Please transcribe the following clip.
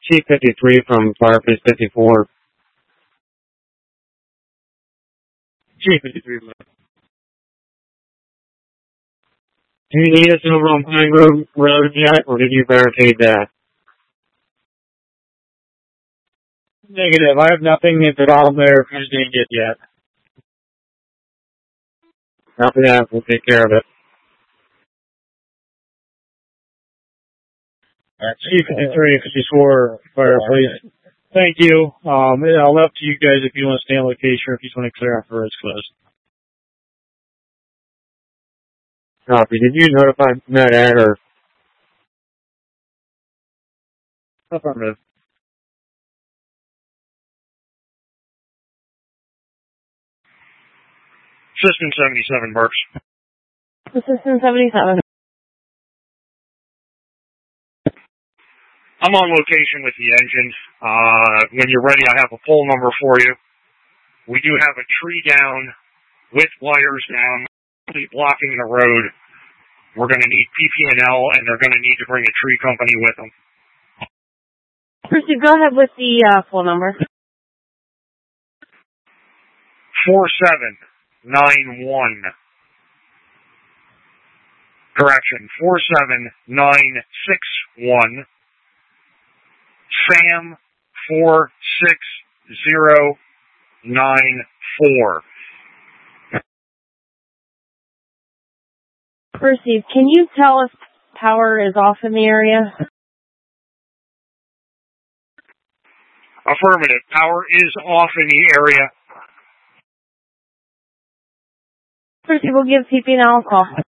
Chief 53 from Fire Police 54. Chief 53. Do you need us over on Pine Grove Road yet, or did you barricade that? Negative. I have nothing at the bottom there for you to get yet. After that, we'll take care of it. Chief 53, 54, Fire Police. Thank you. I'll up to you guys if you want to stay on location or if you just want to clear after it's closed. Copy. Did you notify Med or? Affirmative. System 77, Burks. System 77. I'm on location with the engine. When you're ready, I have a poll number for you. We do have a tree down with wires down, blocking the road. We're going to need PP&L, and they're going to need to bring a tree company with them. Proceed. Go ahead with the phone number. 4791. Correction, 47961. Sam 46094. Proceed. Can you tell if power is off in the area? Affirmative. Power is off in the area. Proceed. We'll give PP&L a call.